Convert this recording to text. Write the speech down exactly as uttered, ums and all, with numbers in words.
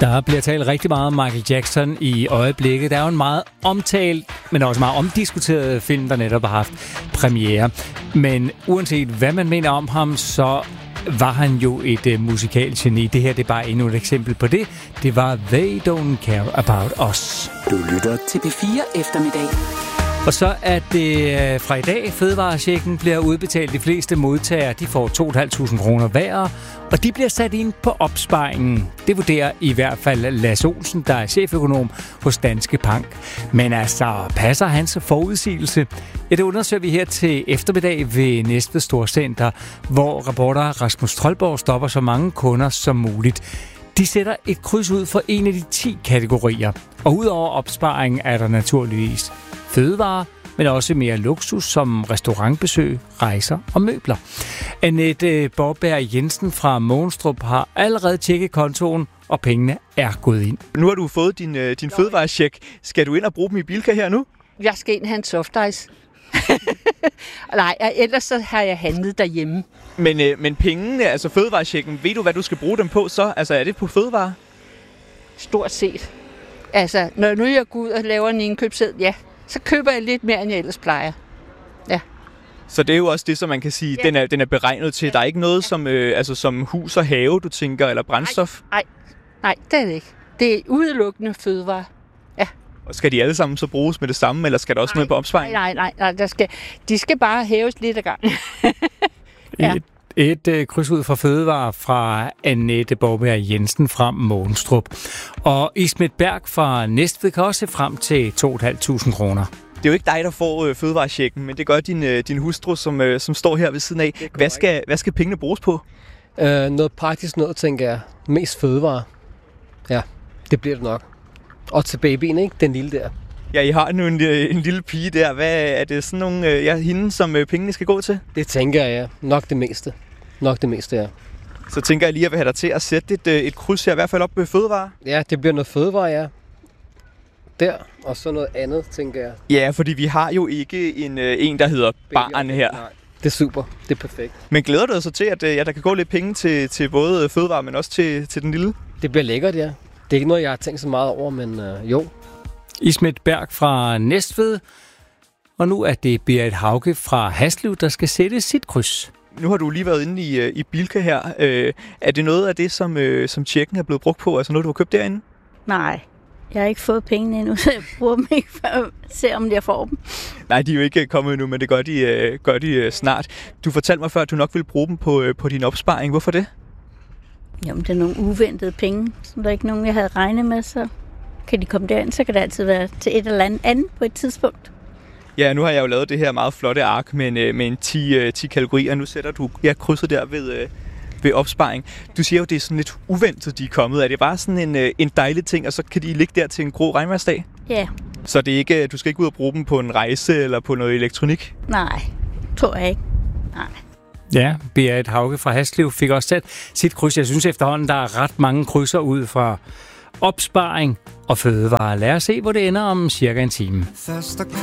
Der bliver talt rigtig meget om Michael Jackson i øjeblikket. Der er jo en meget omtalt, men også meget omdiskuteret film, der netop har haft premiere. Men uanset hvad man mener om ham, så var han jo et uh, musikalgeni. Det her det er bare endnu et eksempel på det. Det var They Don't Care About Us. Du lytter til P fire Eftermiddag. Og så er det fra i dag, fødevarechecken bliver udbetalt. De fleste modtagere, de får to tusind fem hundrede kroner hver, og de bliver sat ind på opsparingen. Det vurderer i hvert fald Lasse Olsen, der er cheføkonom hos Danske Bank. Men altså, passer hans forudsigelse? Ja, det undersøger vi her til eftermiddag ved Næstved Storcenter, hvor reporter Rasmus Troldborg stopper så mange kunder som muligt. De sætter et kryds ud for en af de ti kategorier. Og udover opsparingen er der naturligvis fødevarer, men også mere luksus som restaurantbesøg, rejser og møbler. Annette Borberg Jensen fra Mogenstrup har allerede tjekket kontoen, og pengene er gået ind. Nu har du fået din, øh, din fødevarecheck. Skal du ind og bruge dem i Bilka her nu? Jeg skal ind have en softice. Nej, ellers så har jeg handlet derhjemme. Men, øh, men pengene, altså fødevarechecken, ved du, hvad du skal bruge dem på så? Altså er det på fødevarer? Stort set. Altså, når nu jeg går ud og laver en indkøbsseddel, ja, så køber jeg lidt mere, end jeg ellers plejer. Ja. Så det er jo også det, som man kan sige, ja. den, er, den er beregnet til. Ja. Der er ikke noget som, øh, altså, som hus og have, du tænker, eller brændstof? Nej, nej, det er det ikke. Det er udelukkende fødevarer. Ja. Og skal de alle sammen så bruges med det samme, eller skal der også nej, noget på opsparing? Nej, nej, nej, der skal, de skal bare hæves lidt ad gangen. Ja. Et, et øh, kryds ud fra fødevare fra Annette Borberg Jensen fra Mogenstrup. Og Ismet Berg fra Næstved kan også se frem til to tusind fem hundrede kroner. Det er jo ikke dig, der får øh, fødevarechecken, men det gør din, øh, din hustru, som, øh, som står her ved siden af. Hvad skal, hvad skal pengene bruges på? Uh, noget praktisk noget, tænker jeg. Mest fødevare. Ja, det bliver det nok. Og til babyen, ikke? Den lille der. Ja, I har nu en, en lille pige der. Hvad er det sådan nogle, øh, ja, hende, som øh, pengene skal gå til? Det tænker jeg, ja. Nok det meste. Nok det meste, ja. Så tænker jeg lige, at jeg vil have dig til at sætte et, øh, et kryds her, i hvert fald op ved fødevare. Ja, det bliver noget fødevare, ja. Der, og så noget andet, tænker jeg. Ja, fordi vi har jo ikke en, øh, en der hedder barn her. Nej, det er super. Det er perfekt. Men glæder du dig så til, at øh, ja, der kan gå lidt penge til, til både fødevare, men også til, til den lille? Det bliver lækkert, ja. Det er ikke noget, jeg har tænkt så meget over, men øh, jo. Ismet Berg fra Næstved, og nu er det Berit Hauge fra Haslev, der skal sætte sit kryds. Nu har du lige været inde i, i Bilka her. Øh, er det noget af det, som, øh, som checken er blevet brugt på? Altså noget, du har købt derinde? Nej, jeg har ikke fået pengene endnu, så jeg bruger dem ikke for at se, om jeg får dem. Nej, de er jo ikke kommet endnu, men det gør de, øh, gør de øh, snart. Du fortalte mig før, at du nok ville bruge dem på, øh, på din opsparing. Hvorfor det? Jamen, det er nogle uventede penge, som der ikke er nogen, jeg havde regnet med, så kan de komme derind, så kan det altid være til et eller andet andet på et tidspunkt. Ja, nu har jeg jo lavet det her meget flotte ark med en, med en ti, ti kategorier. Nu sætter du ja, krydset der ved, ved opsparing. Du siger jo, det er sådan lidt uventet, de er kommet. Er det bare sådan en, en dejlig ting, og så kan de ligge der til en grå regnværsdag? Ja. Så det er ikke, du skal ikke ud og bruge dem på en rejse eller på noget elektronik? Nej, tror jeg ikke. Nej. Ja, Berit Hauge fra Haslev fik også sat sit kryds. Jeg synes efterhånden, der er ret mange krydser ud fra opsparing og fødevare. Lad os se, hvor det ender om cirka en time.